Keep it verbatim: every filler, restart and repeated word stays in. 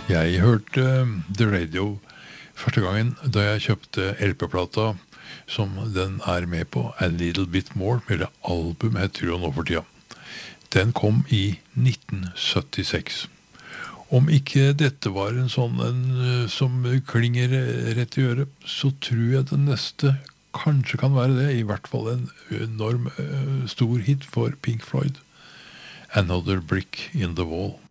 Jeg hørte The Radio første gangen da jeg kjøpte L P-plata som den er med på, A Little Bit More, eller album heter jo nå for tida. Den kom i nitten syttiseks. Om ikke dette var en sånn en, som klinger rett i øret, så tror jeg det neste kanskje kan være det, i hvert fall en enorm uh, stor hit for Pink Floyd. Another Brick in the Wall.